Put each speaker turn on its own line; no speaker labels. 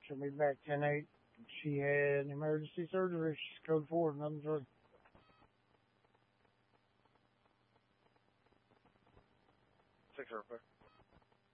She'll be back 10-8. She had emergency surgery. She's code 4, nothing 3.
6 repair.